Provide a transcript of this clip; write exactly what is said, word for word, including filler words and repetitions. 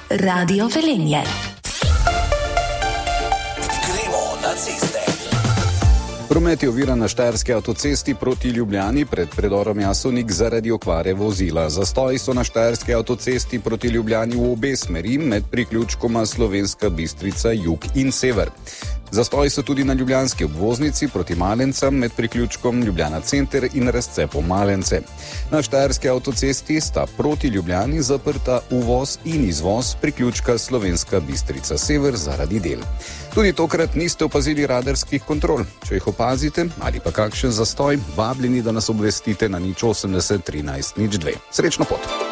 Radio Velenje. Gremo na ceste. Promet je oviran na štajerski avtocesti proti Ljubljani pred predorom Jasovnik zaradi okvare vozila. Zastoji so na štajerski avtocesti proti Ljubljani v obe smeri med priključkoma Slovenska Bistrica jug in sever. Zastoji so tudi na ljubljanski obvoznici proti Malencem med priključkom Ljubljana center in razcepom Malence. Na štajerski avtocesti sta proti Ljubljani zaprta uvoz in izvoz priključka Slovenska Bistrica sever zaradi del. Tudi tokrat niste opazili radarskih kontrol. Če jih opazite ali pa kakšen zastoj, vabljeni, da nas obvestite na nič osemdeset trinajst nič dve. Srečno pot!